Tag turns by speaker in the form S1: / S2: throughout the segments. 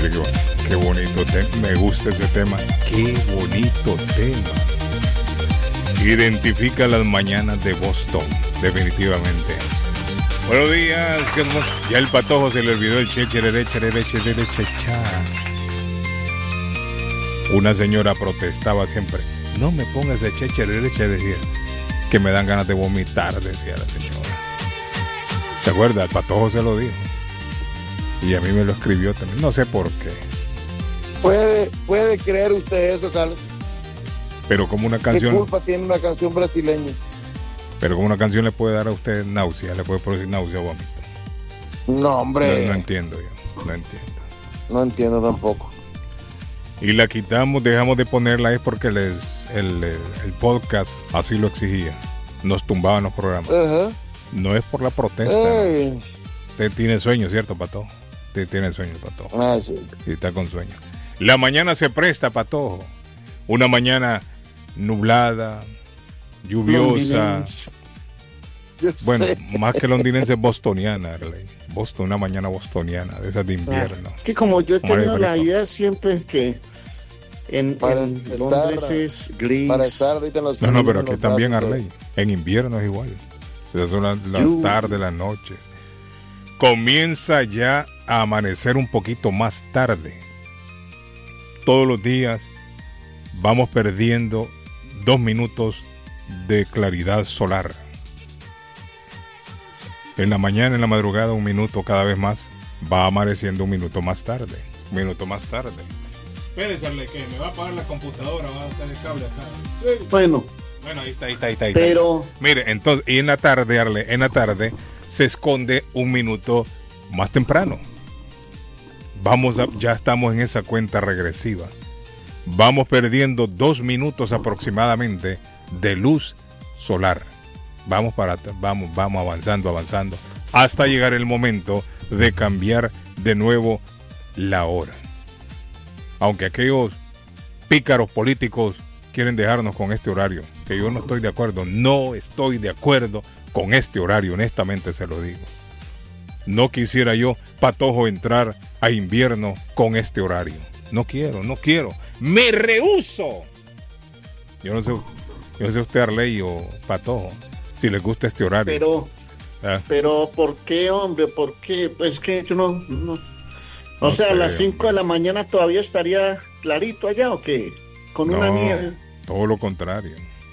S1: Mire qué bonito tema. Me gusta ese tema. Qué bonito tema. Identifica las mañanas de Boston, definitivamente. Buenos días. Ya el patojo se le olvidó el cheche. Una señora protestaba siempre. No me pongas ese cheche, decía. Que me dan ganas de vomitar, decía la señora. ¿Se acuerda? El patojo se lo dijo. Y a mí me lo escribió también. No sé por qué.
S2: ¿Puede creer usted eso, Carlos?
S1: Pero como una canción...
S2: ¿Qué culpa tiene una canción brasileña?
S1: Pero como una canción le puede dar a usted náusea, le puede producir náusea o vómito.
S2: No, hombre.
S1: No entiendo yo, no entiendo.
S2: No entiendo tampoco.
S1: Y la quitamos, dejamos de ponerla es porque el podcast así lo exigía. Nos tumbaban los programas.
S2: Uh-huh.
S1: No es por la protesta. ¿No? Usted tiene sueño, ¿cierto, Patojo? Usted tiene sueño, Patojo.
S2: Ah, sí.
S1: Sí, está con sueño. La mañana se presta, Patojo. Una mañana nublada, lluviosa. Bueno, más que londinense, bostoniana, Arley. Boston, una mañana bostoniana, de esas de invierno.
S3: Es que como yo he tenido la idea siempre que en Londres es gris.
S2: Para estar ahorita en los
S1: no, pero aquí también, Arley. En invierno es igual. Esas son las tardes, las noches. Comienza ya a amanecer un poquito más tarde. Todos los días vamos perdiendo 2 minutos de claridad solar. En la mañana, en la madrugada, 1 minuto cada vez más. Va amaneciendo 1 minuto más tarde. 1 minuto más tarde. Espérese, que me va a apagar la computadora, va a estar el cable acá.
S3: Bueno,
S1: ahí está.
S3: Pero...
S1: Mire, entonces, y en la tarde, Arle, en la tarde se esconde 1 minuto más temprano. Ya estamos en esa cuenta regresiva. Vamos perdiendo 2 minutos aproximadamente de luz solar. Vamos avanzando, hasta llegar el momento de cambiar de nuevo la hora. Aunque aquellos pícaros políticos quieren dejarnos con este horario, que yo no estoy de acuerdo con este horario, honestamente se lo digo. No quisiera yo, Patojo, entrar a invierno con este horario. No quiero, me rehúso. Yo no sé usted, Arley o Patojo, si les gusta este horario.
S3: Pero ¿por qué, hombre? ¿Por qué? Pues que yo no. O sea, a las 5 de la mañana todavía estaría clarito allá, ¿o qué? Con una nieve.
S1: Todo lo contrario.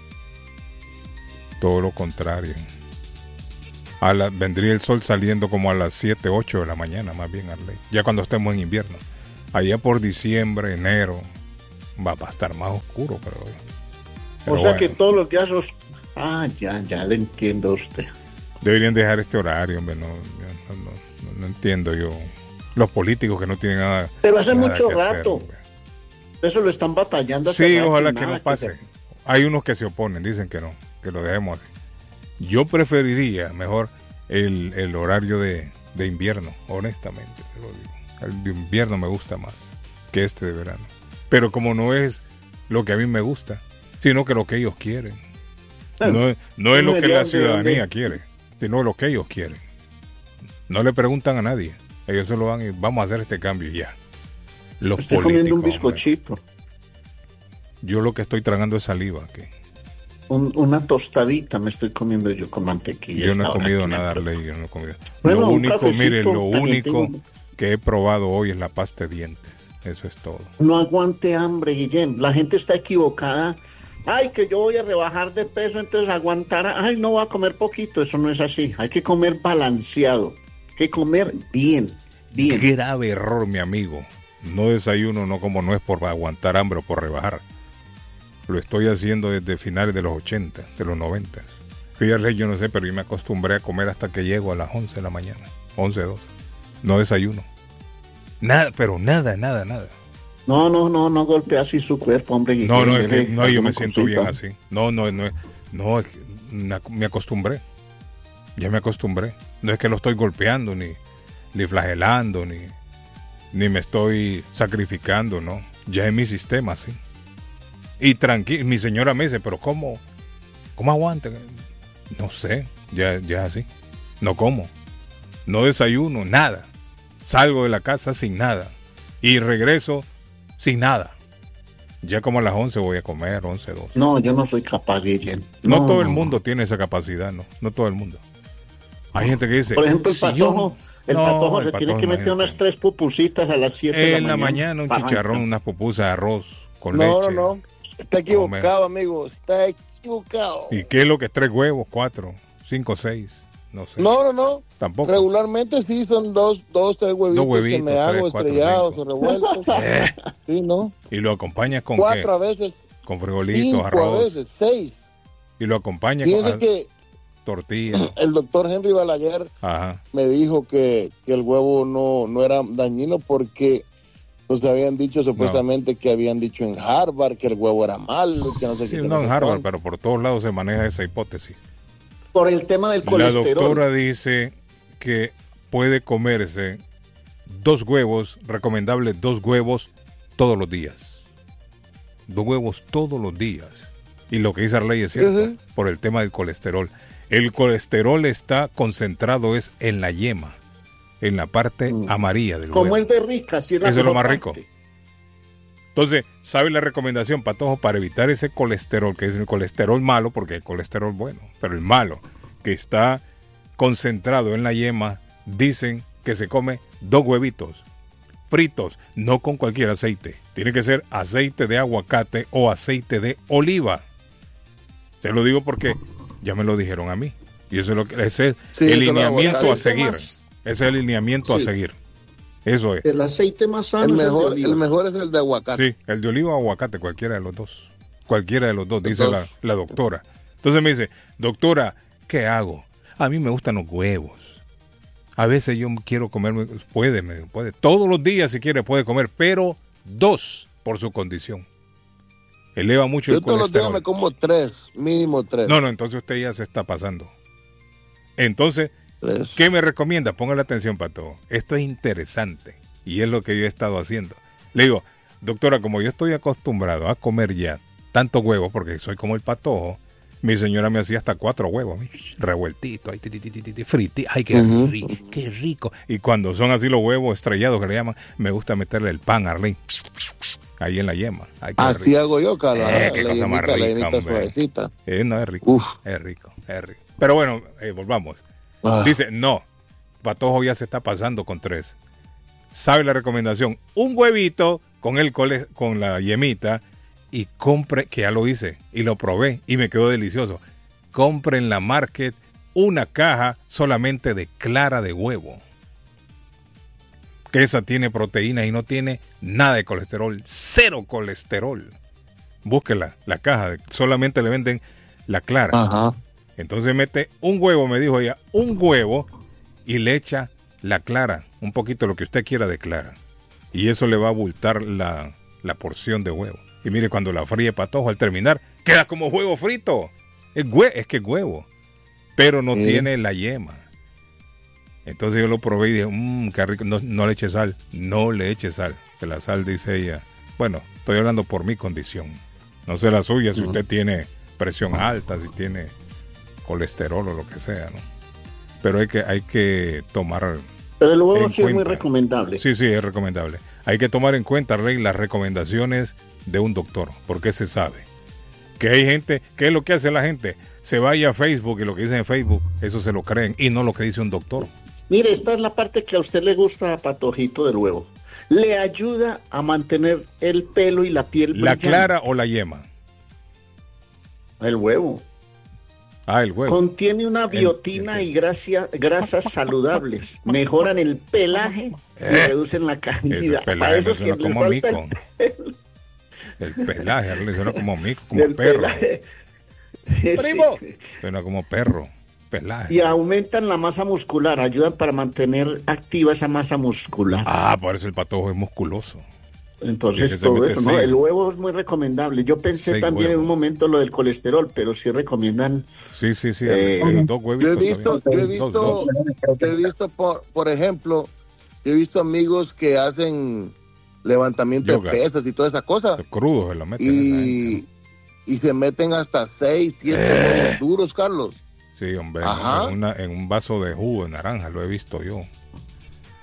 S1: Vendría el sol saliendo como a las 7, 8 de la mañana, más bien, Arley. Ya cuando estemos en invierno. Allá por diciembre, enero, va a estar más oscuro, pero
S3: o sea, bueno, que todos los días ya le entiendo a usted.
S1: Deberían dejar este horario, hombre. No entiendo yo. Los políticos que no tienen nada.
S3: Pero hace mucho rato. Eso lo están batallando.
S1: Sí, ojalá que no pase. Hay unos que se oponen, dicen que no, que lo dejemos así. Yo preferiría mejor el horario de invierno, honestamente, te lo digo. El de invierno me gusta más que este de verano. Pero como no es lo que a mí me gusta, sino que lo que ellos quieren. No es lo que la ciudadanía quiere, sino lo que ellos quieren. No le preguntan a nadie. Ellos solo van y vamos a hacer este cambio y ya.
S3: Estoy comiendo un bizcochito.
S1: Hombre. Yo lo que estoy tragando es saliva.
S3: Una tostadita me estoy comiendo yo con mantequilla.
S1: Yo no he comido nada, Arley, yo no he comido. Bueno, lo único que he probado hoy es la pasta de dientes. Eso es todo.
S3: No aguante hambre, Guillén. La gente está equivocada. Ay, que yo voy a rebajar de peso, entonces aguantar. Ay, no voy a comer poquito. Eso no es así. Hay que comer balanceado. Hay que comer bien.
S1: Grave error, mi amigo. No desayuno, no como, no es por aguantar hambre o por rebajar. Lo estoy haciendo desde finales de los 80, de los 90. Fíjate, yo no sé, pero yo me acostumbré a comer hasta que llego a las 11 de la mañana. 11, 12. No desayuno. Nada, pero nada.
S3: No golpea así su cuerpo, hombre.
S1: No, yo me siento bien así. No, me acostumbré. Ya me acostumbré. No es que lo estoy golpeando, ni flagelando, ni me estoy sacrificando, no. Ya es mi sistema, sí. Y tranquilo, mi señora me dice, pero ¿cómo aguanta? No sé, ya es así. No como, no desayuno, nada. Salgo de la casa sin nada. y regreso sin nada. Ya como a las 11 voy a comer, 11, 12.
S3: No, yo no soy capaz, Guillén.
S1: No todo el mundo tiene esa capacidad, no todo el mundo. Hay gente que dice...
S3: Por ejemplo, el
S1: si
S3: patojo, el
S1: No,
S3: patojo
S1: el
S3: se tiene
S1: patojo,
S3: que meter
S1: imagínate.
S3: unas 3 pupusitas a las 7 de
S1: En
S3: la
S1: la
S3: mañana.
S1: mañana un
S3: Arranca.
S1: chicharrón, unas pupusas, arroz con
S2: No,
S1: leche.
S2: no. Está equivocado, amigo. Está equivocado.
S1: ¿Y qué es lo que es 3 huevos, 4, 5, 6? No sé.
S2: No.
S1: Tampoco.
S2: Regularmente sí son 2, 3 huevitos, que me
S1: 3,
S2: hago
S1: 4,
S2: estrellados
S1: 5.
S2: o revueltos. Sí, ¿no?
S1: Y lo acompañas con
S2: 4
S1: qué?
S2: a veces,
S1: Con frijolitos,
S2: 5 a
S1: arroz.
S2: veces, 6.
S1: Y lo acompañas
S2: Fíjense
S1: con
S2: que
S1: tortillas.
S2: el doctor Henry Balaguer
S1: Ajá.
S2: me dijo que el huevo no era dañino porque nos habían dicho supuestamente que habían dicho en Harvard que el huevo era malo, que no sé
S1: Sí,
S2: qué. que
S1: no
S2: sé
S1: en Harvard,
S2: cuánto.
S1: pero por todos lados se maneja esa hipótesis.
S3: Por el tema del
S1: La
S3: colesterol.
S1: doctora dice que puede comerse 2 huevos, recomendable 2 huevos todos los días. 2 huevos todos los días. Y lo que dice Arley es cierto,
S2: Ujú.
S1: por el tema del colesterol. El colesterol está concentrado es en la yema, en la parte amarilla del
S3: Como
S1: huevo.
S3: es de rica, sí es la
S1: Eso es lo
S3: mejor
S1: más rico.
S3: parte.
S1: Entonces, ¿sabe la recomendación, Patojo, para evitar ese colesterol, que es el colesterol malo, porque hay colesterol bueno, pero el malo, que está concentrado en la yema, dicen que se come 2 huevitos fritos, no con cualquier aceite. Tiene que ser aceite de aguacate o aceite de oliva. Se lo digo porque ya me lo dijeron a mí. Y eso es lo que ese es
S2: Sí,
S1: el
S2: eso lo hago.
S1: lineamiento a
S3: Aceite
S1: seguir.
S3: más-
S1: Ese es el lineamiento a
S3: Sí.
S1: seguir. Eso es.
S3: El aceite más sano
S2: El
S3: es el de
S2: mejor,
S3: oliva.
S2: el mejor es el de aguacate.
S1: Sí, el de oliva o aguacate, cualquiera de los dos. Cualquiera de los dos,
S2: Los
S1: dice
S2: dos.
S1: la doctora. Entonces me dice, doctora, ¿qué hago? A mí me gustan los huevos. A veces yo quiero comerme, puede. Todos los días si quiere puede comer, pero 2 por su condición. Eleva mucho
S2: Yo
S1: el
S2: todos los días
S1: colesterol.
S2: me como 3, mínimo 3.
S1: No, entonces usted ya se está pasando. Entonces,
S2: 3.
S1: ¿qué me recomienda? Póngale atención, Pato. Esto es interesante y es lo que yo he estado haciendo. Le digo, doctora, como yo estoy acostumbrado a comer ya tanto huevo, porque soy como el Patojo, mi señora me hacía hasta 4 huevos, revueltitos, frititos. Ay, qué rico. Y cuando son así los huevos estrellados que le llaman, me gusta meterle el pan, Arlene, ahí en la yema. Ay, qué
S2: Así
S1: rico.
S2: hago yo, Carlos.
S1: Qué cosa más rica,
S2: la yemita
S1: hombre.
S2: suavecita.
S1: No, es rico.
S2: Uf.
S1: Es rico. Pero bueno, volvamos.
S2: Ah.
S1: Dice, no, Patojo ya se está pasando con 3. ¿Sabe la recomendación? Un huevito con la yemita y compre, que ya lo hice y lo probé y me quedó delicioso. Compre en la market una caja solamente de clara de huevo. Que esa tiene proteína y no tiene nada de colesterol. 0 colesterol. Búsquela, la caja. Solamente le venden la clara.
S2: Ajá.
S1: Entonces mete un huevo, me dijo ella, un huevo y le echa la clara, un poquito lo que usted quiera de clara. Y eso le va a abultar la porción de huevo. Y mire, cuando la fríe, Patojo, al terminar, queda como huevo frito. Es que es huevo, pero no tiene la yema. Entonces yo lo probé y dije, qué rico, no le eche sal, no le eche sal. Que la sal, dice ella, bueno, estoy hablando por mi condición. No sé la suya, si usted tiene presión alta, si tiene colesterol o lo que sea, ¿no? Pero hay que tomar
S3: Pero el huevo
S1: en
S3: sí es muy
S1: cuenta.
S3: recomendable.
S1: Sí, es recomendable. Hay que tomar en cuenta, Rey, las recomendaciones de un doctor, porque se sabe que hay gente, ¿qué es lo que hace la gente? Se vaya a Facebook y lo que dice en Facebook, eso se lo creen y no lo que dice un doctor.
S3: Mire, esta es la parte que a usted le gusta, Patojito, del huevo. Le ayuda a mantener el pelo y la piel
S1: ¿La
S3: brillante.
S1: clara o la yema?
S3: El huevo.
S1: El huevo.
S3: Contiene una biotina y grasas saludables. Mejoran el pelaje y reducen la candida.
S1: Ese pelaje
S3: Para
S1: me
S3: esos que
S1: suena
S3: les
S1: como
S3: falta
S1: mico. El pelaje le suena como mico, como
S3: el
S1: perro.
S3: pelaje.
S1: ¡Primo!
S3: Sí.
S1: Suena como perro. Pelaje.
S3: Y aumentan la masa muscular, ayudan para mantener activa esa masa muscular.
S1: Por eso el Patojo es musculoso.
S3: Entonces
S1: Sí, que se
S3: todo
S1: mete
S3: eso, ¿no?
S1: seis.
S3: El huevo es muy recomendable. Yo pensé
S1: 6
S3: también en
S1: huevos.
S3: un momento lo del colesterol, pero sí recomiendan.
S1: Sí.
S3: Eh,
S1: 2 huevitos.
S2: Yo he visto, por ejemplo, yo he visto amigos que hacen levantamiento
S1: Yoga.
S2: de pesas y todas esas cosas
S1: Crudos se lo meten. esa gente.
S2: y se meten hasta 6, 7 huevos duros, Carlos.
S1: Sí, hombre,
S2: Ajá.
S1: en un vaso de jugo de naranja, lo he visto yo.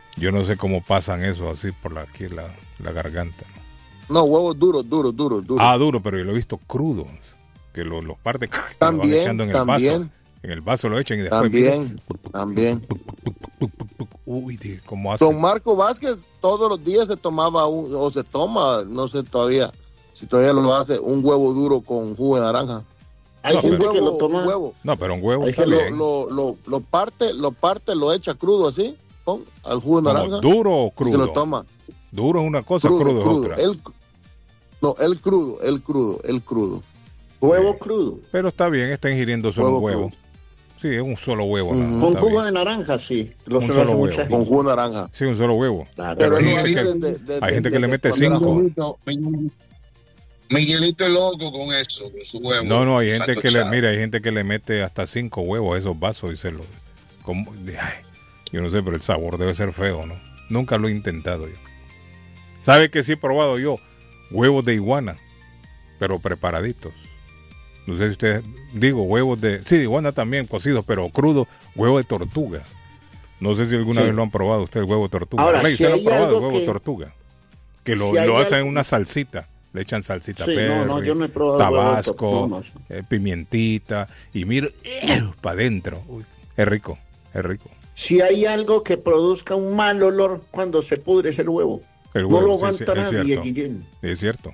S1: Yo no sé cómo pasan eso así por aquí la garganta.
S2: No, huevos duros.
S1: Ah, duro, pero yo lo he visto crudos. Que los parten
S2: también,
S1: lo van echando en el vaso. En el vaso lo echan y después...
S2: También.
S1: Uy, ¿cómo hace?
S2: Don Marco Vázquez todos los días se tomaba o se toma, no sé todavía, si todavía lo hace, un huevo duro con jugo de naranja.
S3: Hay gente que lo toma.
S1: No, pero un huevo
S2: está bien. Lo parte, lo echa crudo así, al jugo de naranja.
S1: ¿Duro o crudo?
S2: Y se lo toma.
S1: Duro es una cosa, crudo es otra.
S2: El crudo.
S3: Huevo crudo.
S1: Pero está bien, está ingiriendo solo un huevo. Sí, es un solo huevo.
S3: Con jugo de naranja, sí.
S1: Un solo huevo.
S2: Con jugo de naranja.
S1: Sí, un solo huevo.
S3: Claro.
S2: Pero
S1: hay gente que le mete 5.
S4: Miguelito es loco con eso, con su huevo.
S1: No, hay gente que hay gente que le mete hasta 5 huevos a esos vasos y se los... yo no sé, pero el sabor debe ser feo, ¿no? Nunca lo he intentado yo. ¿Sabe qué sí he probado yo? Huevos de iguana, pero preparaditos. No sé si ustedes... huevos de... Sí, de iguana también, cocidos, pero crudos. Huevo de tortuga. No sé si alguna vez lo han probado ustedes, el huevo de tortuga.
S3: Ahora,
S1: ¿Usted lo ha probado, el huevo de tortuga? Que lo hacen en una salsita. Le echan salsita Perry,
S3: yo no he probado
S1: tabasco, pimientita, y mira, para adentro. Es rico.
S3: Si hay algo que produzca un mal olor cuando se pudre, es el huevo. No lo aguanta nadie, Guillén.
S1: Es cierto.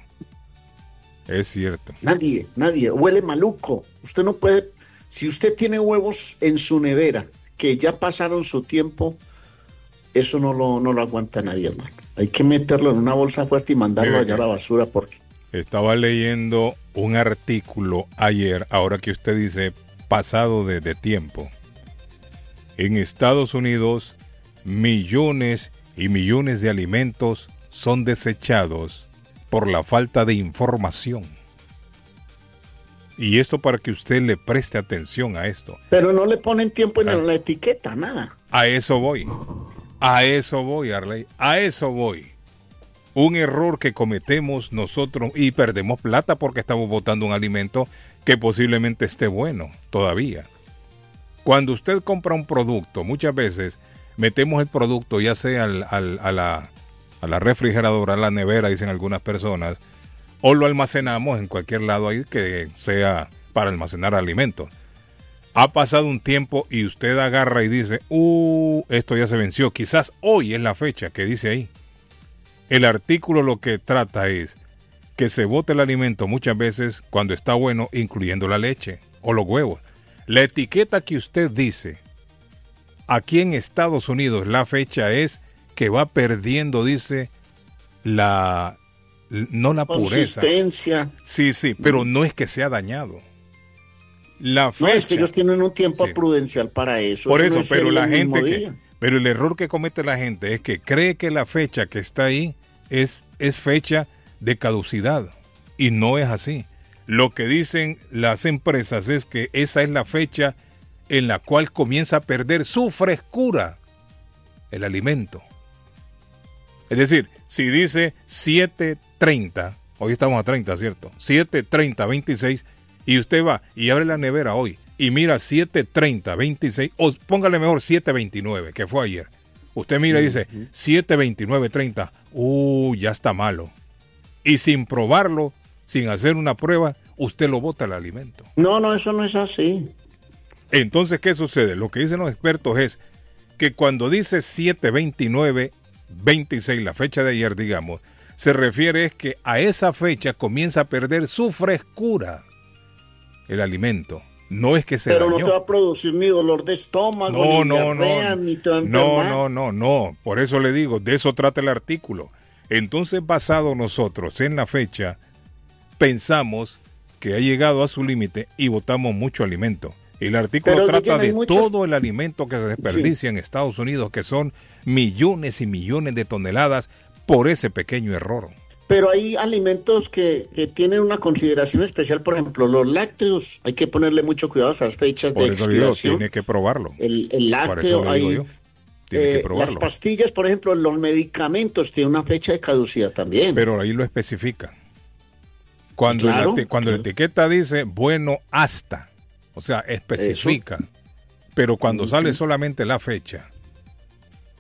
S3: Nadie. Huele maluco. Usted no puede... Si usted tiene huevos en su nevera que ya pasaron su tiempo, eso no lo aguanta nadie, hermano. Hay que meterlo en una bolsa fuerte y mandarlo allá a la basura porque...
S1: Estaba leyendo un artículo ayer, ahora que usted dice pasado de tiempo. En Estados Unidos, millones y millones de alimentos son desechados por la falta de información. Y esto para que usted le preste atención a esto.
S3: Pero no le ponen tiempo en la etiqueta, nada.
S1: A eso voy, Arley, a eso voy. Un error que cometemos nosotros y perdemos plata porque estamos botando un alimento que posiblemente esté bueno todavía. Cuando usted compra un producto, muchas veces metemos el producto ya sea a la refrigeradora, a la nevera, dicen algunas personas, o lo almacenamos en cualquier lado ahí que sea para almacenar alimentos. Ha pasado un tiempo y usted agarra y dice, esto ya se venció. Quizás hoy es la fecha que dice ahí. El artículo lo que trata es que se bote el alimento muchas veces cuando está bueno, incluyendo la leche o los huevos. La etiqueta que usted dice, aquí en Estados Unidos la fecha es que va perdiendo, dice, no la pureza.
S3: Consistencia.
S1: Sí, pero no es que sea dañado. La fecha,
S3: no, es que ellos tienen un tiempo prudencial para eso.
S1: Por eso, pero la gente pero el error que comete la gente es que cree que la fecha que está ahí es fecha de caducidad y no es así. Lo que dicen las empresas es que esa es la fecha en la cual comienza a perder su frescura el alimento. Es decir, si dice 7:30, hoy estamos a 30, ¿cierto? 7:30, 26, y usted va y abre la nevera hoy y mira 7:30, 26, o póngale mejor 7:29, que fue ayer. Usted mira y dice 7:29, 30, ya está malo. Y sin probarlo, sin hacer una prueba, usted lo bota el alimento.
S3: No, eso no es así.
S1: Entonces, ¿qué sucede? Lo que dicen los expertos es que cuando dice 7:29, 26, la fecha de ayer, digamos, se refiere es que a esa fecha comienza a perder su frescura el alimento. No es que se
S3: Pero
S1: dañó.
S3: no te va a producir ni dolor de estómago, ni diarrea, ni te va a enfermar.
S1: No. Por eso le digo, de eso trata el artículo. Entonces, basado nosotros en la fecha, pensamos que ha llegado a su límite y botamos mucho alimento. El artículo trata de todo el alimento que se desperdicia en Estados Unidos, que son millones y millones de toneladas por ese pequeño error.
S3: Pero hay alimentos que tienen una consideración especial, por ejemplo, los lácteos. Hay que ponerle mucho cuidado a esas fechas de expiración.
S1: Tiene que probarlo.
S3: El lácteo,
S1: tiene que probarlo.
S3: Las pastillas, por ejemplo, los medicamentos tienen una fecha de caducidad también.
S1: Pero ahí lo especifica. Cuando la etiqueta dice bueno hasta, o sea, especifica. Pero cuando sale solamente la fecha,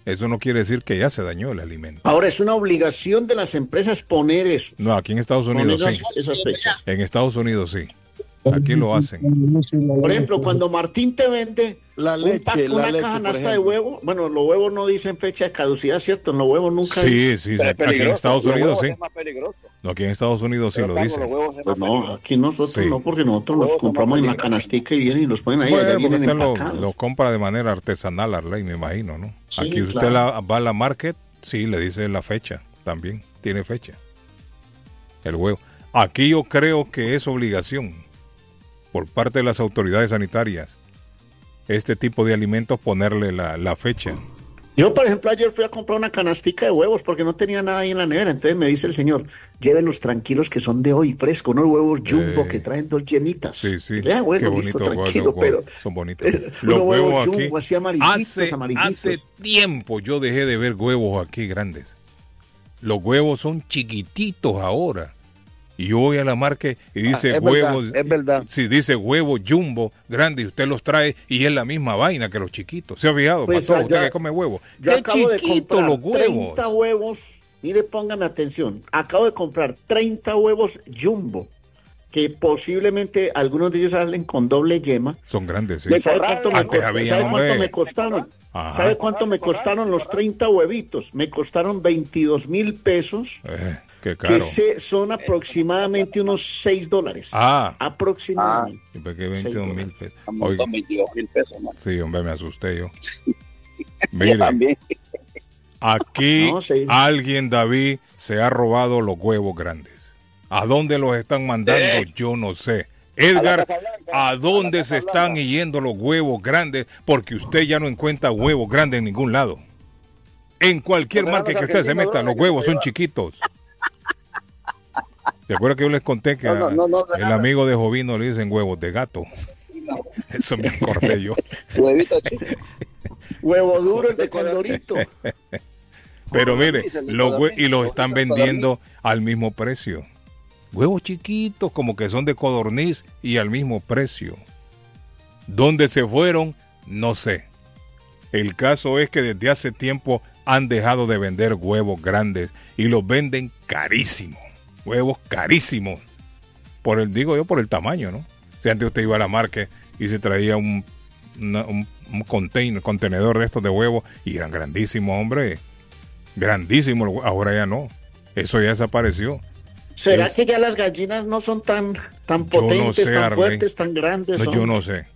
S1: eso no quiere decir que ya se dañó el alimento.
S3: Ahora, es una obligación de las empresas poner eso.
S1: No, aquí en Estados Unidos sí.
S3: Esas fechas.
S1: En Estados Unidos sí. Aquí lo hacen.
S3: Por ejemplo, cuando Martín te vende
S2: La leche,
S3: una
S2: la
S3: canasta de
S2: leche,
S3: huevo, bueno, los huevos no dicen fecha de caducidad, ¿cierto? En los huevos nunca
S1: Sí,
S3: dicen.
S1: sí,
S5: Pero es
S1: aquí en
S5: peligroso.
S1: Estados
S5: Los
S1: Unidos
S5: huevos
S1: sí.
S5: es más peligroso.
S1: No, aquí en Estados Unidos sí
S5: Pero,
S1: lo
S5: Carlos,
S1: dicen.
S5: los huevos es
S3: Pues
S5: más
S3: no,
S5: peligroso.
S3: aquí nosotros
S1: Sí.
S3: no, porque nosotros los
S5: Huevos son
S3: compramos
S5: más
S3: en la
S5: peligrosos.
S3: canastica y vienen y los ponen ahí,
S1: Bueno,
S3: allá
S1: porque
S3: vienen
S1: usted
S3: empacados.
S1: lo compra de manera artesanal, Arley, me imagino, ¿no?
S3: Sí,
S1: Aquí usted
S3: claro.
S1: va a la market, sí, le dice la fecha, también tiene fecha. El huevo. Aquí yo creo que es obligación por parte de las autoridades sanitarias este tipo de alimentos ponerle la fecha.
S3: Yo, por ejemplo, ayer fui a comprar una canastica de huevos porque no tenía nada ahí en la nevera. Entonces me dice el señor, llévenlos tranquilos que son de hoy, fresco, unos huevos jumbo que traen 2 yemitas.
S1: Sí, sí.
S3: Bueno,
S1: Qué
S3: listo,
S1: bonito,
S3: tranquilo,
S1: los huevos,
S3: pero
S1: son bonitos.
S3: pero
S1: Los
S3: unos huevos
S1: huevos aquí,
S3: jumbo, así amarillitos.
S1: hace tiempo yo dejé de ver huevos aquí grandes. Los huevos son chiquititos ahora. Y yo voy a la marca y dice
S2: es
S1: huevos.
S2: verdad, es verdad.
S1: Sí, dice huevos jumbo grande y usted los trae y es la misma vaina que los chiquitos. ¿Se ha fijado?
S3: Pues
S1: Pato, usted
S3: allá-
S1: que come huevos.
S3: Yo
S1: Qué
S3: acabo de
S1: chiquitos
S3: comprar
S1: los huevos.
S3: 30 huevos. Mire, póngame atención. Acabo de comprar 30 huevos jumbo, que posiblemente algunos de ellos salen con doble yema.
S1: Son grandes, sí.
S3: ¿Sabe cuánto me
S1: Antes
S3: costó?
S1: había,
S3: ¿Sabe cuánto
S1: hombre.
S3: me costaron?
S1: Ajá.
S3: ¿Sabe cuánto me costaron los 30 huevitos? Me costaron 22,000 pesos,
S1: Qué caro.
S3: que son aproximadamente unos $6. Aproximadamente.
S1: Yo pegué 22,000 pesos.
S5: Un
S1: Oiga,
S5: montón, 22,000 pesos, man.
S1: sí, hombre, me asusté yo.
S5: Yo
S1: Mire,
S5: también.
S1: aquí
S3: No, sí.
S1: alguien, David, se ha robado los huevos grandes. ¿A dónde los están mandando? Yo no sé. Edgar,
S5: Casa Blanca,
S1: ¿a dónde
S5: a la
S1: se
S5: Casa
S1: están
S5: Blanca.
S1: yendo los huevos grandes? Porque usted ya no encuentra huevos grandes en ningún lado. En cualquier
S5: Pues
S1: marca
S5: eran
S1: que
S5: los
S1: usted se
S5: argentinos,
S1: meta,
S5: bro,
S1: los
S5: que
S1: huevos
S5: se
S1: son chiquitos. ¿Se acuerda que yo les conté que
S5: No, de
S1: el
S5: nada.
S1: amigo de Jovino le dicen huevos de gato? Eso me acordé yo.
S5: Huevito chico.
S3: Huevo duro, el de Condorito.
S1: Pero mire,
S5: Dice el
S1: los
S5: codorniz,
S1: y los están
S5: codorniz.
S1: vendiendo al mismo precio. Huevos chiquitos, como que son de codorniz y al mismo precio. ¿Dónde se fueron? No sé. El caso es que desde hace tiempo han dejado de vender huevos grandes y los venden carísimos. Huevos carísimos. Digo yo, por el tamaño, ¿no? Si antes usted iba a la marca y se traía un contenedor de estos de huevos y eran grandísimos, hombre. Grandísimos. Ahora ya no. Eso ya desapareció.
S3: ¿Será que ya las gallinas no son tan potentes,
S1: sé,
S3: tan
S1: Arley.
S3: fuertes, tan grandes?
S1: No, yo no sé.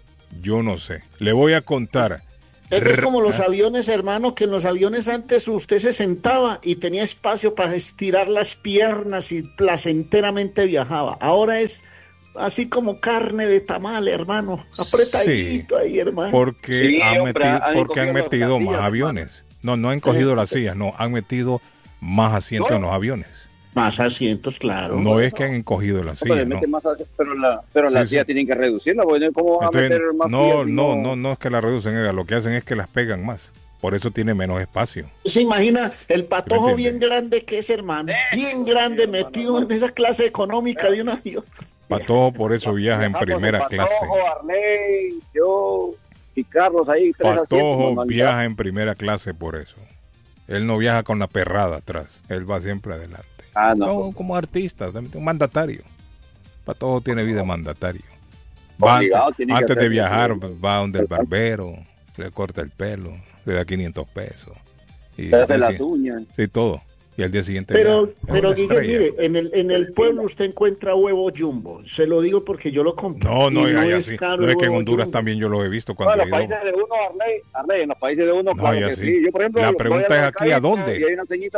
S1: Yo no sé. Le voy a contar.
S3: Eso es como los aviones, hermano, que en los aviones antes usted se sentaba y tenía espacio para estirar las piernas y placenteramente viajaba. Ahora es así como carne de tamal, hermano. Apretadito ahí, hermano.
S1: Porque
S5: Sí,
S1: han
S5: hombre, han
S1: metido
S5: encogido
S1: más
S5: las
S1: aviones. No han cogido las sillas, no. Han metido más asientos en los aviones.
S3: Más asientos, claro.
S1: No es que han encogido las
S5: Pero,
S1: sillas,
S5: le
S1: no.
S5: meten más pero las
S1: Sí,
S5: sillas
S1: sí.
S5: tienen que reducirla, porque ¿cómo van a
S1: Entonces,
S5: meter más
S1: no,
S5: sillas si
S1: no es que la reducen, Edgar, lo que hacen es que las pegan más. Por eso tiene menos espacio.
S3: Se imagina el patojo
S1: ¿Me
S3: bien
S1: entiende?
S3: grande que es, hermano. Bien grande, metido en esa clase económica de un avión.
S1: Patojo por eso viaja en
S5: Viajamos
S1: primera
S5: el
S1: clase.
S5: Patojo, Arley, yo y Carlos ahí, 3 asientos.
S1: Patojo
S5: normalidad.
S1: viaja en primera clase por eso. Él no viaja con la perrada atrás. Él va siempre adelante.
S5: Ah, no.
S1: No, como artista, también un mandatario. Patojo tiene vida de mandatario. Va
S5: Obligado, tiene que
S1: antes de
S5: hacer-
S1: viajar, va donde el barbero, le corta el pelo, le da 500 pesos. Y
S5: Se hace
S1: al día
S5: las
S1: siguiente-
S5: uñas.
S1: Sí, todo. Y al día siguiente
S3: Pero
S1: viaja. Es una
S3: Guille,
S1: estrella.
S3: mire, en el pueblo usted encuentra huevo jumbo. Se lo digo porque yo lo compro.
S1: No,
S3: y
S1: allá
S3: es
S1: sí.
S3: caro
S1: No es que en
S3: huevo
S1: Honduras
S3: jumbo.
S1: también yo lo he visto
S5: No,
S1: cuando
S5: en
S1: he
S5: los
S1: ido.
S5: países de uno, Arley, en los países de uno,
S1: No,
S5: claro
S1: ya
S5: que
S1: sí.
S5: sí. Yo, por ejemplo,
S1: La
S5: voy
S1: pregunta
S5: al
S1: es aquí, ¿a
S5: mercadito
S1: dónde?
S5: Y hay un ceñito,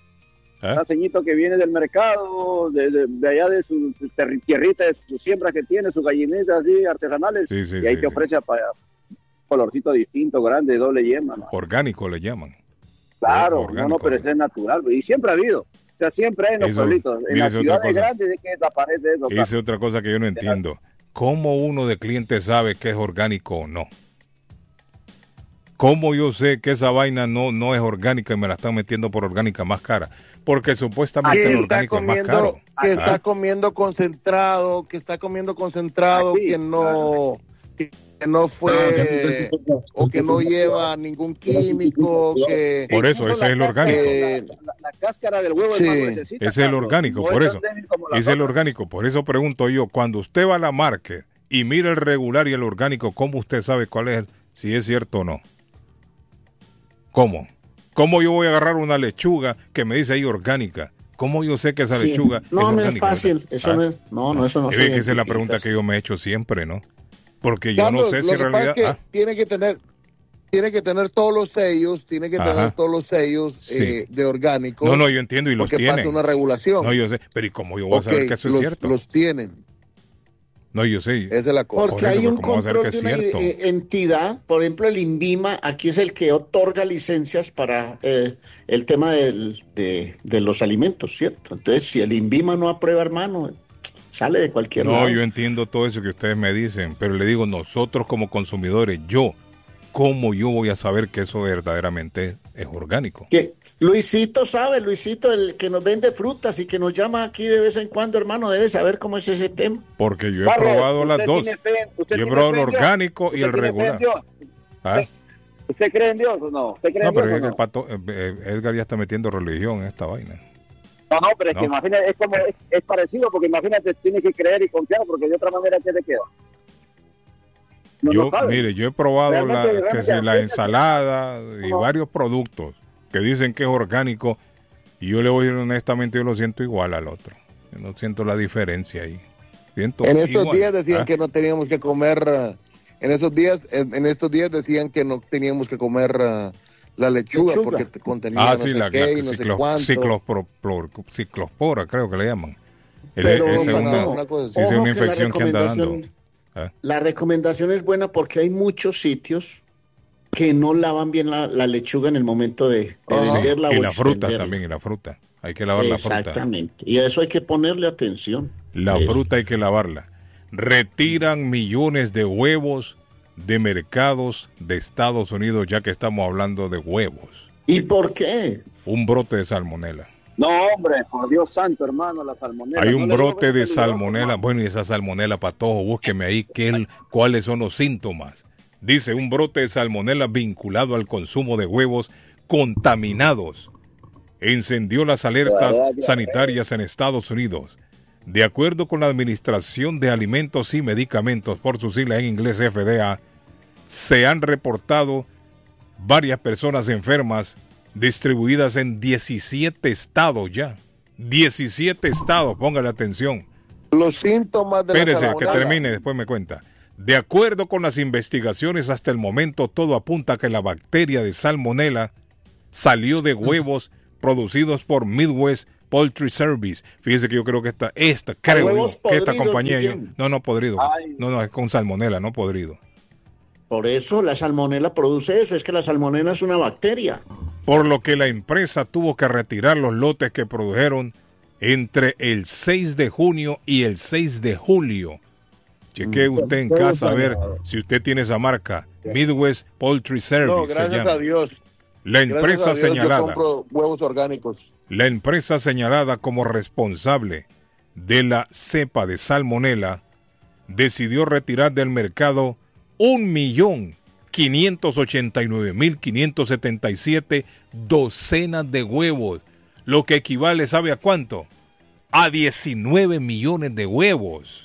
S1: ¿Eh?
S5: un ceñito que viene del mercado, de allá de su tierrita, de sus siembras que tiene, sus gallinitas así artesanales,
S1: Sí, sí,
S5: y ahí
S1: sí,
S5: te
S1: sí.
S5: ofrece un colorcito distinto, grande, doble yema, ¿no?
S1: Orgánico le llaman.
S5: Claro,
S1: orgánico,
S5: pero ese es natural, y siempre ha habido. O sea, siempre hay en los
S1: Eso-
S5: pueblitos. En
S1: mire,
S5: las
S1: es otra
S5: ciudades
S1: cosa.
S5: grandes es que aparece eso.
S1: Esa es otra cosa que yo no entiendo. ¿Cómo uno de cliente sabe que es orgánico o no? ¿Cómo yo sé que esa vaina no es orgánica y me la están metiendo por orgánica más cara? Porque supuestamente
S2: Que
S1: el
S2: está
S1: orgánico es más
S2: comiendo,
S1: caro.
S2: que
S1: Ah,
S2: está comiendo concentrado,
S5: Aquí,
S2: que no, que no fue o que no lleva ningún químico, que
S1: por eso ese es el orgánico.
S5: La cáscara del huevo,
S2: Sí.
S5: hermano, necesita,
S1: Es el
S5: Carlos,
S1: orgánico,
S5: no
S1: por
S5: es
S1: eso.
S5: tan débil como las
S1: Es el
S5: otras.
S1: orgánico, por eso pregunto yo, cuando usted va a la market y mira el regular y el orgánico, ¿cómo usted sabe cuál es, si es cierto o no? ¿Cómo? ¿Cómo yo voy a agarrar una lechuga que me dice ahí orgánica? ¿Cómo yo sé que esa
S3: Sí.
S1: lechuga
S3: No,
S1: es
S3: no
S1: orgánica?
S3: es fácil.
S1: ¿Verdad?
S3: Eso no es. No, eso no
S1: Es
S3: se
S1: que esa es la
S3: identifica.
S1: pregunta que yo me he hecho siempre, ¿no? Porque yo
S2: Carlos,
S1: no sé si
S2: lo
S1: en
S2: que
S1: realidad...
S2: pasa es que tiene que tener todos los sellos,
S1: Ajá. Sí.
S2: de orgánicos.
S1: No, yo entiendo y los
S2: porque
S1: tienen.
S2: pasa una regulación.
S1: No, yo sé, pero ¿y cómo yo voy a saber que eso es cierto?
S2: Los tienen.
S1: No, yo sé.
S2: Esa es la cosa.
S3: Porque
S1: Por eso,
S3: hay un
S1: pero ¿cómo va a saber
S3: control
S1: que
S3: de
S1: es
S3: una
S1: cierto?
S3: entidad, por ejemplo el INVIMA, aquí es el que otorga licencias para el tema de los alimentos, ¿cierto? Entonces, si el INVIMA no aprueba, hermano, sale de cualquier
S1: No,
S3: lado.
S1: yo entiendo todo eso que ustedes me dicen, pero le digo, nosotros como consumidores, ¿cómo yo voy a saber que eso verdaderamente es orgánico?
S3: Que Luisito sabe, Luisito, el que nos vende frutas y que nos llama aquí de vez en cuando, hermano, debe saber cómo es ese tema.
S1: Porque yo he
S5: Carlos,
S1: probado las
S5: usted
S1: dos.
S5: tiene fe- usted
S1: Yo he
S5: tiene
S1: probado el
S5: fe en Dios.
S1: orgánico y
S5: ¿Usted
S1: el
S5: tiene fe en
S1: regular.
S5: Dios?
S1: ¿Ah?
S5: ¿Usted cree en Dios o no? ¿Usted cree
S1: No,
S5: en Dios
S1: pero
S5: o
S1: es que
S5: no?
S1: el pato, Edgar ya está metiendo religión en esta vaina.
S5: No, pero es
S1: No.
S5: que imagínate, es parecido, porque imagínate, tiene que creer y confiar, porque de otra manera, ¿qué le queda? No sabe.
S1: Mire, yo he probado
S5: Realmente,
S1: la ensalada y
S5: No.
S1: varios productos que dicen que es orgánico y yo le voy a decir honestamente, yo lo siento igual al otro. Yo no siento la diferencia ahí. Siento
S2: En estos
S1: igual.
S2: días decían
S1: ¿Ah?
S2: que no teníamos que comer. En estos días decían que no teníamos que comer la lechuga porque contenía no
S1: sí,
S2: sé qué y no sé cuánto.
S1: ciclospora, creo que le llaman.
S3: Pero,
S1: Esa es
S3: ojo,
S2: una cosa así.
S1: sí, es
S3: ojo
S1: una
S3: que la
S1: infección que anda dando.
S3: recomendación-
S1: ¿Ah?
S3: La recomendación es buena porque hay muchos sitios que no lavan bien la lechuga en el momento de
S2: Ajá.
S3: venderla
S1: Y
S3: o
S1: la fruta
S3: extenderla.
S1: también, y la fruta. Hay que lavar la fruta.
S3: Exactamente. Y a eso hay que ponerle atención.
S1: La
S3: Eso.
S1: fruta hay que lavarla. Retiran millones de huevos de mercados de Estados Unidos, ya que estamos hablando de huevos.
S3: ¿Y por qué?
S1: Un brote de salmonela.
S5: No, hombre, por Dios santo, hermano, la salmonela.
S1: Hay
S5: No
S1: un
S5: le digo
S1: brote
S5: que es
S1: de
S5: peligroso,
S1: salmonela.
S5: hermano.
S1: Bueno, y esa salmonela, patojo, búsqueme ahí cuáles son los síntomas. Dice, un brote de salmonela vinculado al consumo de huevos contaminados. Encendió las alertas sanitarias en Estados Unidos. De acuerdo con la Administración de Alimentos y Medicamentos, por sus siglas en inglés FDA, se han reportado varias personas enfermas distribuidas en 17 estados ya. 17 estados, póngale atención.
S2: Los síntomas de
S1: Espérese,
S2: la
S1: que
S2: salmonela.
S1: termine, después me cuenta. De acuerdo con las investigaciones, hasta el momento todo apunta a que la bacteria de salmonela salió de huevos producidos por Midwest Poultry Service. Fíjese que yo creo que creo
S3: huevos
S1: que esta
S3: podridos,
S1: compañía...
S3: Guillén.
S1: No, podrido.
S5: Ay.
S1: No, es con salmonela, no podrido.
S3: Por eso la salmonela produce eso. Es que la salmonela es una bacteria.
S1: Por lo que la empresa tuvo que retirar los lotes que produjeron entre el 6 de junio y el 6 de julio. Chequee usted en casa a ver si usted tiene esa marca. Midwest Poultry Service
S2: No,
S1: se
S2: gracias
S1: llama.
S2: a Dios.
S1: La
S2: Gracias
S1: empresa
S2: a Dios,
S1: señalada.
S2: yo compro huevos orgánicos.
S1: La empresa señalada como responsable de la cepa de salmonela decidió retirar del mercado 1.589.577 docenas de huevos, lo que equivale, ¿sabe a cuánto? A 19 millones de huevos.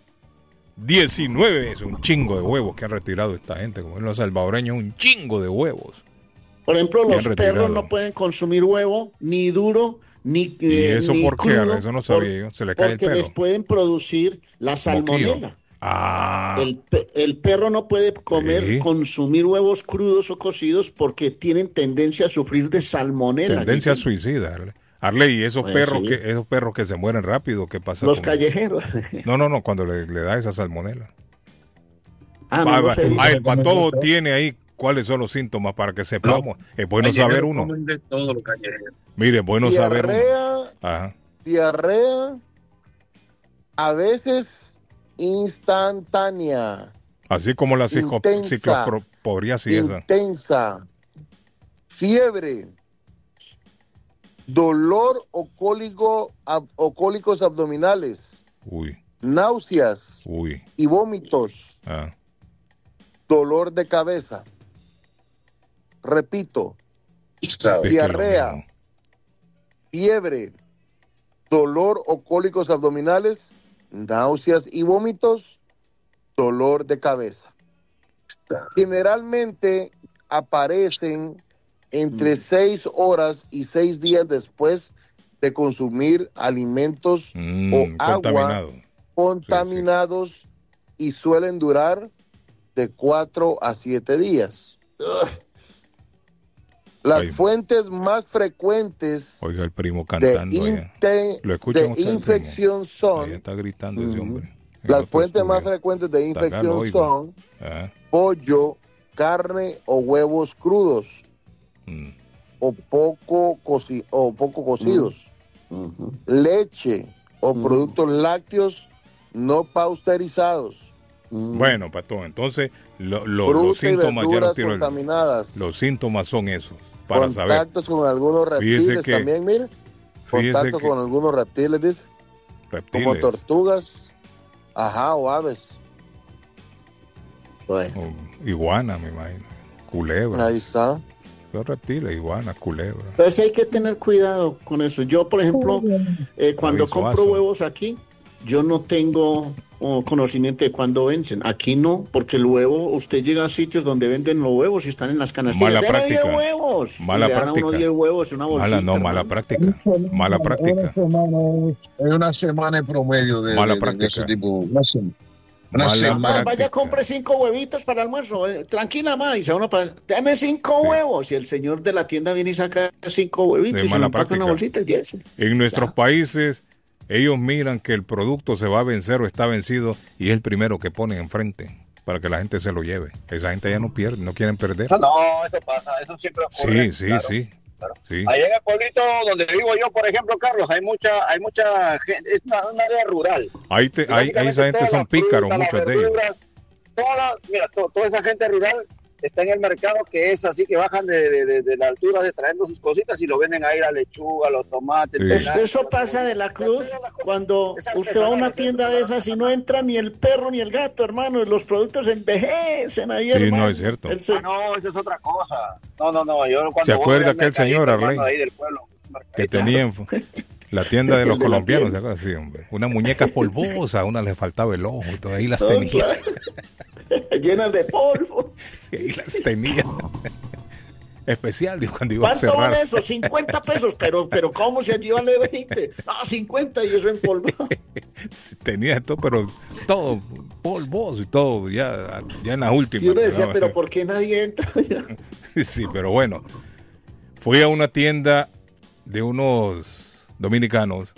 S1: 19 es un chingo de huevos que han retirado esta gente, como en los salvadoreños, un chingo de huevos.
S3: Por ejemplo,
S1: Bien
S3: los
S1: retirado.
S3: perros no pueden consumir huevo, ni duro, ni
S1: ¿Y eso
S3: ni
S1: por qué?
S3: crudo,
S1: Eso no sabía yo. Se le cae el
S3: porque
S1: perro.
S3: les pueden producir la salmonela.
S1: Moquillo. Ah,
S3: El perro no puede comer,
S1: Sí.
S3: consumir huevos crudos o cocidos porque tienen tendencia a sufrir de salmonela.
S1: tendencia
S3: Guillén.
S1: suicida. Arley, y esos
S3: Pues
S1: perros
S3: sí.
S1: esos perros que se mueren rápido, ¿qué pasa?
S3: Los
S1: con-
S3: callejeros.
S1: No, cuando le da esa salmonela.
S3: No los he visto.
S1: El patojo tiene ahí cuáles son los síntomas para que sepamos. Es bueno saber uno.
S4: Comen de todo lo callejeros.
S1: Mire, es bueno saber uno.
S2: Diarrea,
S1: Ajá.
S2: diarrea, a veces instantánea,
S1: Así como la
S2: Intensa.
S1: ciclosporiasis esa.
S2: intensa, fiebre, dolor o cólicos abdominales,
S1: Uy,
S2: náuseas
S1: uy.
S2: y vómitos,
S1: Ah.
S2: dolor de cabeza. Repito, diarrea, fiebre, dolor o cólicos abdominales, náuseas y vómitos, dolor de cabeza. Generalmente aparecen entre 6 horas y 6 días después de consumir alimentos o agua contaminados y suelen durar de 4 a 7 días. Las fuentes más frecuentes
S1: oiga, el primo cantando
S2: de infección son...
S1: está gritando ese hombre.
S2: Las fuentes más frecuentes de infección son pollo, carne o huevos crudos o poco cocidos, leche o productos lácteos no pasteurizados.
S1: Bueno, Pato, entonces los síntomas ya los tiro. Los síntomas son esos. Para
S2: contactos
S1: saber.
S2: Con algunos reptiles también, mire. Contactos con algunos reptiles, dice.
S1: Reptiles.
S2: Como tortugas, o aves.
S1: Bueno. Iguana, me imagino. Culebras.
S2: Ahí está.
S1: Los reptiles, iguanas, culebras.
S3: Pues hay que tener cuidado con eso. Yo, por ejemplo, cuando compro huevos aquí, yo no tengo conocimiento de cuándo vencen. Aquí no, porque el huevo, usted llega a sitios donde venden los huevos y están en las canastillas.
S1: Mala práctica.
S3: 10 huevos.
S1: Mala
S3: y le dan
S1: práctica.
S3: a uno 10 huevos, una bolsita.
S1: Mala práctica. Mala práctica.
S4: Es una semana en promedio de
S1: mala práctica.
S4: De ese tipo.
S3: Vaya, compre 5 huevitos para almuerzo. Tranquila, ma. Y se uno dame 5 huevos. Y el señor de la tienda viene y saca 5 huevitos y se lo empaca una bolsita y 10.
S1: En nuestros países, ellos miran que el producto se va a vencer o está vencido y es el primero que ponen enfrente para que la gente se lo lleve. Esa gente ya no pierde, no quieren perder.
S5: No, eso pasa, eso siempre ocurre.
S1: Sí. Sí.
S5: Allá en el pueblito donde vivo yo, por ejemplo, Carlos, hay mucha gente, es una área rural.
S1: Ahí esa gente son pícaros, muchos de ellos.
S5: Toda esa gente rural está en el mercado que es así, que bajan de la altura de trayendo sus cositas y lo venden ahí, la lechuga, los tomates.
S1: Sí.
S3: Eso pasa de la Cruz cuando usted va a una tienda de esas y no entra ni el perro ni el gato, hermano, y los productos envejecen ahí, hermano.
S1: Sí, no es cierto.
S5: No, eso es otra cosa. No, yo cuando
S1: ¿se acuerda aquel señor, Arley, que tenía la tienda de los colombianos? ¿Se acuerda? Sí, hombre. Una muñeca polvosa, a una le faltaba el ojo, y todo ahí las tenía.
S3: Llenas de polvo.
S1: Y las tenía. Especial, digo, cuando iba a cerrar.
S3: ¿Cuánto vale eso? 50 pesos, pero ¿cómo se allí vale 20? No, 50 y eso en polvo.
S1: Tenía todo, pero todo polvoso y todo, ya en las últimas.
S3: Y uno decía, pero ¿por qué nadie entra?
S1: Sí, pero bueno, fui a una tienda de unos dominicanos.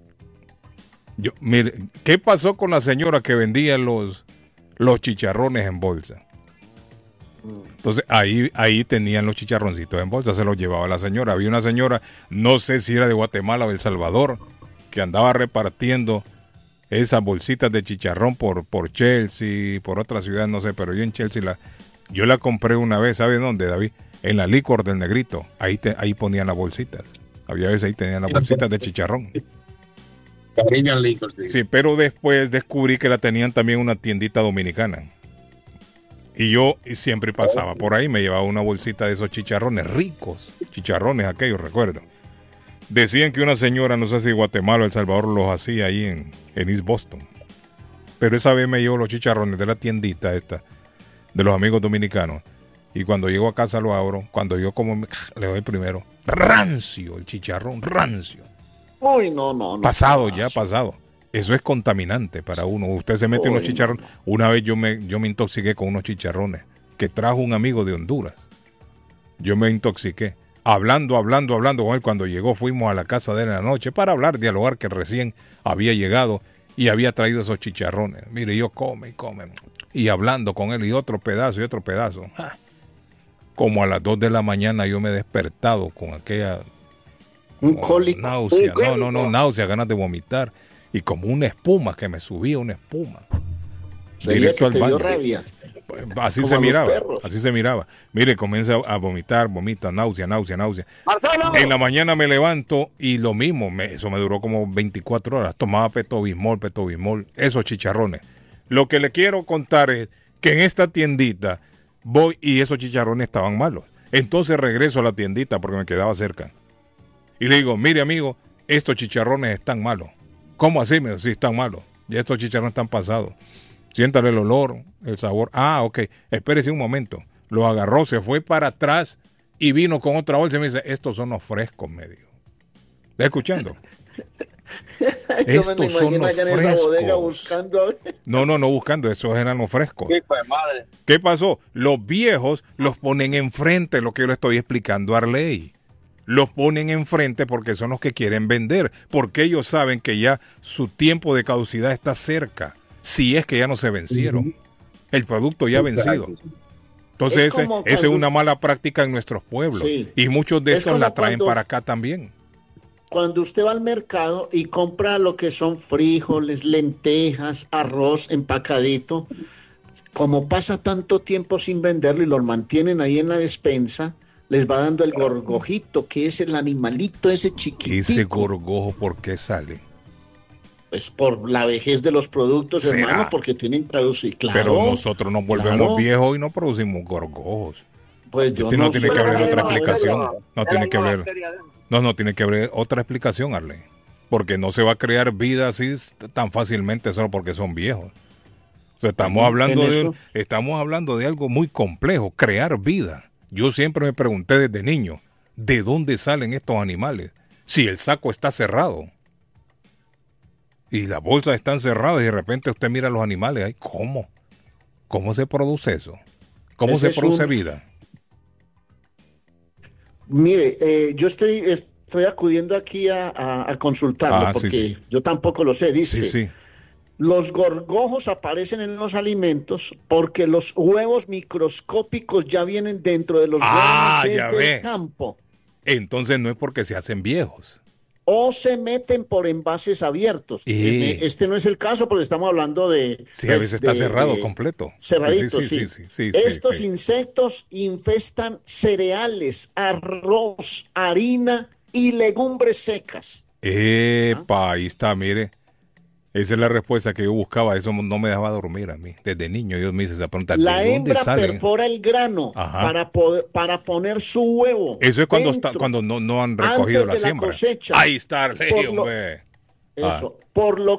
S1: Mire, ¿qué pasó con la señora que vendía los chicharrones en bolsa? Entonces ahí tenían los chicharroncitos en bolsa, se los llevaba la señora. Había una señora, no sé si era de Guatemala o de El Salvador, que andaba repartiendo esas bolsitas de chicharrón por Chelsea, por otra ciudad, no sé, pero yo en Chelsea yo la compré una vez, ¿sabe dónde, David? En la Licor del Negrito, ahí ponían las bolsitas. Había veces ahí tenían las bolsitas de chicharrón. Sí, pero después descubrí que la tenían también una tiendita dominicana. Y yo siempre pasaba por ahí, me llevaba una bolsita de esos chicharrones ricos, chicharrones aquellos, recuerdo. Decían que una señora, no sé si Guatemala o El Salvador, los hacía ahí en East Boston. Pero esa vez me llevo los chicharrones de la tiendita esta, de los amigos dominicanos. Y cuando llego a casa lo abro, cuando yo como le doy primero, rancio el chicharrón, rancio.
S3: Uy, no.
S1: Pasado. Eso es contaminante para uno. Usted se mete unos chicharrones. Una vez yo me intoxiqué con unos chicharrones que trajo un amigo de Honduras. Yo me intoxiqué. Hablando con él. Cuando llegó, fuimos a la casa de él en la noche para hablar, dialogar, que recién había llegado y había traído esos chicharrones. Mire, yo come. Y hablando con él, y otro pedazo. Como a las 2 de la mañana yo me he despertado con aquella...
S3: Un cólico.
S1: Náusea, náusea, ganas de vomitar. Y como una espuma, que me subía una espuma.
S3: Directo al baño. Rabia.
S1: Así se miraba. Mire, comienza a vomita, náusea.
S5: ¡Marcelo!
S1: En la mañana me levanto y lo mismo, eso me duró como 24 horas. Tomaba Pepto-Bismol, esos chicharrones. Lo que le quiero contar es que en esta tiendita voy y esos chicharrones estaban malos. Entonces regreso a la tiendita porque me quedaba cerca. Y le digo, mire amigo, estos chicharrones están malos. ¿Cómo así? Me dijo, sí, están malos. Ya estos chicharrones están pasados. Siéntale el olor, el sabor. Ah, ok, espérese un momento. Lo agarró, se fue para atrás y vino con otra bolsa y me dice, estos son los frescos, me dijo. ¿Está escuchando?
S3: Yo me imagino allá en esa bodega buscando.
S1: No buscando, esos eran los frescos.
S5: Hijo de madre.
S1: ¿Qué pasó? Los viejos los ponen enfrente, lo que yo le estoy explicando a Arley. Los ponen enfrente porque son los que quieren vender, porque ellos saben que ya su tiempo de caducidad está cerca, si es que ya no se vencieron. El producto ya ha vencido. Entonces esa es una mala práctica en nuestros pueblos. Sí. Y muchos de estos la traen para acá también.
S3: Cuando usted va al mercado y compra lo que son frijoles, lentejas, arroz empacadito, como pasa tanto tiempo sin venderlo y los mantienen ahí en la despensa, les va dando el gorgojito, que es el animalito ese chiquitico.
S1: ¿Ese gorgojo por qué sale?
S3: Pues por la vejez de los productos, hermano, porque tienen caducidad. Claro,
S1: pero nosotros nos volvemos viejos y no producimos gorgojos.
S3: Pues yo
S1: no tiene que haber otra explicación. No tiene que haber. No tiene que haber otra explicación, Arley. Porque no se va a crear vida así tan fácilmente solo porque son viejos. O sea, estamos hablando de algo muy complejo, crear vida. Yo siempre me pregunté desde niño, ¿de dónde salen estos animales? Si el saco está cerrado y las bolsas están cerradas y de repente usted mira a los animales, ay, ¿cómo? ¿Cómo se produce eso? ¿Cómo se produce vida?
S3: Mire, yo estoy acudiendo aquí a consultarlo porque yo tampoco lo sé. Dice, los gorgojos aparecen en los alimentos porque los huevos microscópicos ya vienen dentro de los huevos desde el campo.
S1: Entonces no es porque se hacen viejos.
S3: O se meten por envases abiertos. Este no es el caso porque estamos hablando de...
S1: Sí, a veces está cerrado completo.
S3: Cerradito, sí. Estos insectos infestan cereales, arroz, harina y legumbres secas.
S1: Ahí está, mire. Esa es la respuesta que yo buscaba. Eso no me dejaba dormir a mí. Desde niño yo me hice esa pregunta.
S3: La hembra perfora el grano para poner su huevo.
S1: Eso es cuando no han recogido la siembra.
S3: Cosecha.
S1: Ahí está, hombre.
S3: Por lo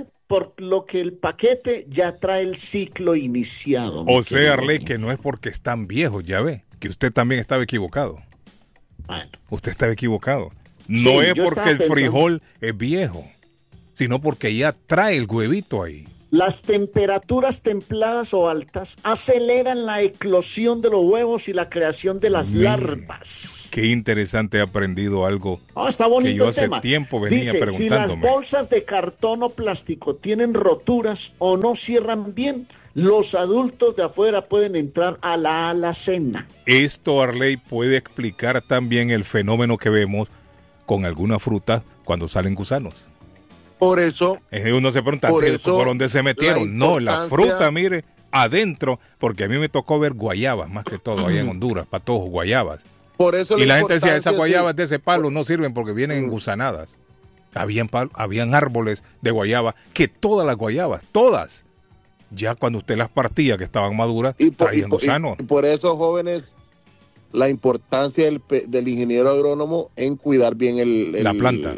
S3: que el paquete ya trae el ciclo iniciado.
S1: O sea, Arley, que no es porque están viejos, ya ve. Que usted también estaba equivocado. Bueno. Usted estaba equivocado. No es porque el frijol es viejo, sino porque ya trae el huevito ahí.
S3: Las temperaturas templadas o altas aceleran la eclosión de los huevos y la creación de las larvas.
S1: Qué interesante, he aprendido algo.
S3: Está bonito
S1: que yo
S3: el
S1: hace
S3: tema.
S1: Tiempo venía
S3: Dice, si las bolsas de cartón o plástico tienen roturas o no cierran bien, los adultos de afuera pueden entrar a la alacena.
S1: Esto, Arley, puede explicar también el fenómeno que vemos con alguna fruta cuando salen gusanos.
S2: Por eso
S1: uno se pregunta por dónde se metieron. No, la fruta, mire, adentro, porque a mí me tocó ver guayabas, más que todo, allá en Honduras, patojos, guayabas.
S2: Por eso
S1: y la gente decía, esas guayabas de ese palo no sirven porque vienen engusanadas. Habían árboles de guayaba, que todas las guayabas, todas, ya cuando usted las partía, que estaban maduras, traían gusanos.
S2: Y por eso, jóvenes, la importancia del ingeniero agrónomo en cuidar bien la planta.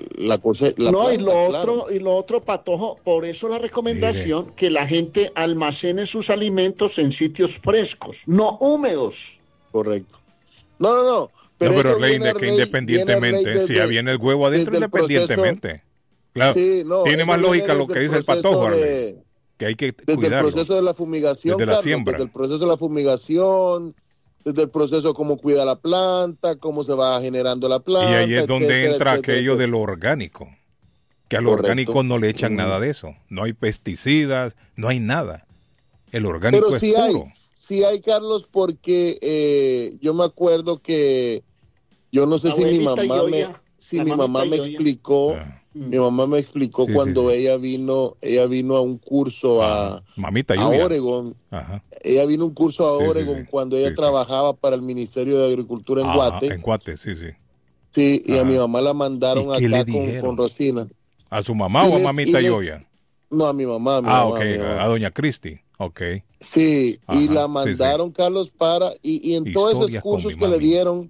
S2: Y
S3: lo otro, Patojo, por eso la recomendación que la gente almacene sus alimentos en sitios frescos, no húmedos.
S2: Correcto. No.
S1: Pero Arley, que independientemente, si ya viene el huevo adentro, independientemente. Claro, tiene más lógica lo que dice el Patojo, Arley, que hay que cuidarlo.
S2: Desde el proceso de la fumigación,
S1: desde la siembra.
S2: Desde el proceso de la fumigación, desde el proceso cómo cuida la planta, cómo se va generando la planta.
S1: Y ahí es donde entra aquello de lo orgánico, que a lo orgánico no le echan nada de eso. No hay pesticidas, no hay nada. El orgánico
S2: pero
S1: es puro.
S2: Sí hay, Carlos, porque yo me acuerdo que, yo no sé si mi mamá me explicó... Mi mamá me explicó cuando ella vino a un curso a Oregon. Ajá. Ella vino a un curso a Oregon cuando ella trabajaba para el Ministerio de Agricultura en Guate.
S1: En Guate, sí.
S2: Sí, y a mi mamá la mandaron acá con Rosina.
S1: ¿A su mamá o a mamita Yoya?
S2: No, a mi mamá.
S1: A doña Cristi. Ok.
S2: Sí,
S1: Ajá,
S2: y la mandaron, Carlos, y en todos esos cursos que le dieron,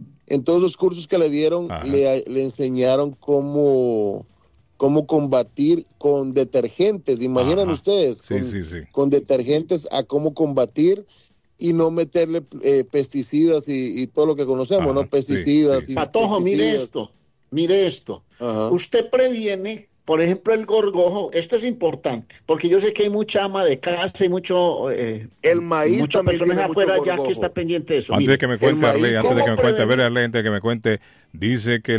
S2: le enseñaron cómo combatir con detergentes. Imaginan ustedes, con detergentes a cómo combatir y no meterle pesticidas y todo lo que conocemos, ¿no? Pesticidas.
S3: Patojo, mire esto.
S2: Ajá.
S3: Usted previene, por ejemplo, el gorgojo. Esto es importante, porque yo sé que hay mucha ama de casa y mucho
S2: el maíz,
S3: muchas personas afuera ya que está pendiente de eso.
S1: Antes de que me cuente, Arley, antes de que me cuente, dice que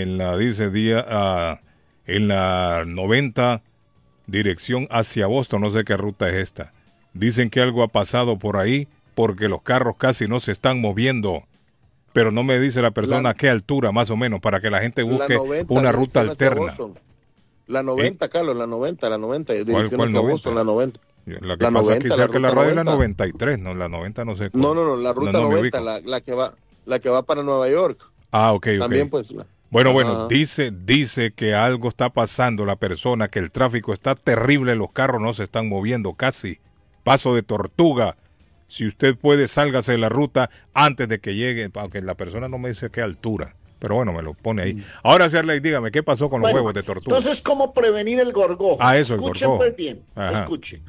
S1: en la 90 dirección hacia Boston, no sé qué ruta es esta. Dicen que algo ha pasado por ahí porque los carros casi no se están moviendo. Pero no me dice la persona a qué altura, más o menos, para que la gente busque 90, una ruta alterna.
S2: La 90, Carlos, la 90.
S1: ¿Cuál 90?
S2: Boston, la 90.
S1: La que pasa aquí cerca de la radio es la 93, no, la 90 no sé.
S2: No, la ruta 90, la que va para Nueva York.
S1: Ah, ok.
S2: También pues.
S1: Bueno, dice que algo está pasando la persona, que el tráfico está terrible, los carros no se están moviendo casi. Paso de tortuga. Si usted puede, sálgase de la ruta antes de que llegue, aunque la persona no me dice a qué altura. Pero bueno, me lo pone ahí. Ahora, Arley, dígame, ¿qué pasó con los huevos de tortuga?
S3: Entonces, ¿cómo prevenir el gorgojo?
S1: Eso,
S3: Escuchen pues bien, escuchen.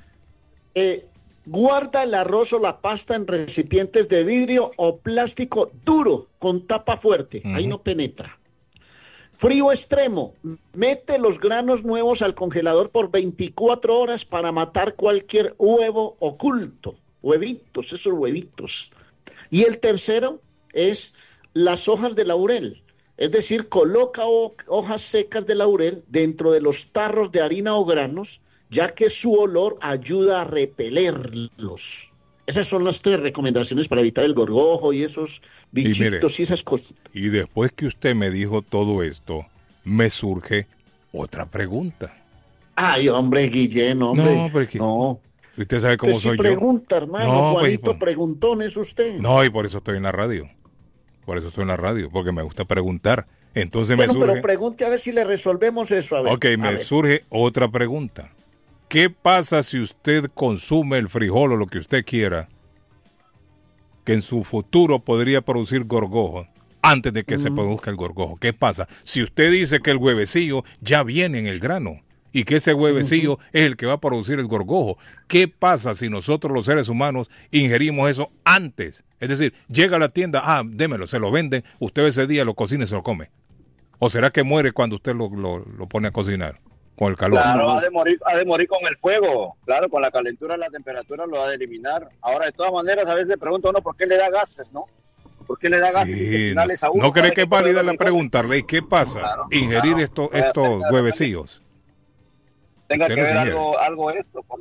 S3: Guarda el arroz o la pasta en recipientes de vidrio o plástico duro con tapa fuerte. Ahí no penetra. Frío extremo. Mete los granos nuevos al congelador por 24 horas para matar cualquier huevo oculto. Esos huevitos. Y el tercero es las hojas de laurel. Es decir, coloca hojas secas de laurel dentro de los tarros de harina o granos, ya que su olor ayuda a repelerlos. Esas son las 3 recomendaciones para evitar el gorgojo y esos bichitos y esas cosas.
S1: Y después que usted me dijo todo esto, me surge otra pregunta.
S3: Ay, hombre, Guillén, hombre.
S1: No. Usted sabe cómo soy yo.
S3: Pregunta, hermano, Juanito, preguntón es usted.
S1: No, y por eso estoy en la radio. Porque me gusta preguntar. Entonces me surge...
S3: pero pregunte a ver si le resolvemos eso. A ver.
S1: Ok, surge otra pregunta. ¿Qué pasa si usted consume el frijol o lo que usted quiera, que en su futuro podría producir gorgojo, antes de que se produzca el gorgojo? ¿Qué pasa? Si usted dice que el huevecillo ya viene en el grano, y que ese huevecillo es el que va a producir el gorgojo, ¿qué pasa si nosotros los seres humanos ingerimos eso antes? Es decir, llega a la tienda, démelo, se lo venden, usted ese día lo cocina y se lo come. ¿O será que muere cuando usted lo pone a cocinar? Con el calor.
S5: Claro, ha de morir con el fuego. Claro, con la calentura, la temperatura lo ha de eliminar. Ahora, de todas maneras, a veces se pregunta uno por qué le da gases, ¿no? ¿Por qué le da gases intestinales a uno?
S1: ¿No cree que es válida la pregunta, Arley? ¿Qué pasa? Ingerir estos huevecillos.
S5: Tenga que ver algo esto.